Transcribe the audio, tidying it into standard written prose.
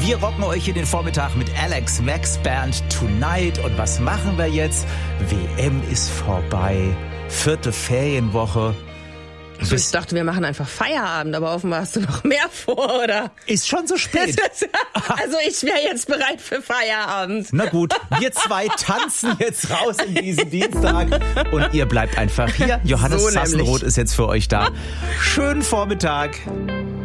Wir rocken euch hier den Vormittag mit Alex Max Band Tonight. Und was machen wir jetzt? WM ist vorbei. 4. Ferienwoche. Also ich dachte, wir machen einfach Feierabend, aber offenbar hast du noch mehr vor, oder? Ist schon so spät. Also ich wäre jetzt bereit für Feierabend. Na gut, wir zwei tanzen jetzt raus in diesen Dienstag und ihr bleibt einfach hier. Johannes So Sassenroth ist jetzt für euch da. Schönen Vormittag.